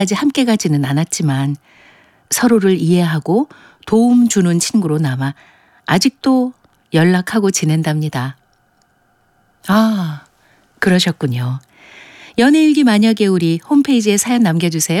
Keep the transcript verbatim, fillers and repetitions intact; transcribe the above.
까지 함께 가지는 않았지만 서로를 이해하고 도움 주는 친구로 남아 아직도 연락하고 지낸답니다. 아, 그러셨군요. 연애일기 마녀 개울이 홈페이지에 사연 남겨주세요.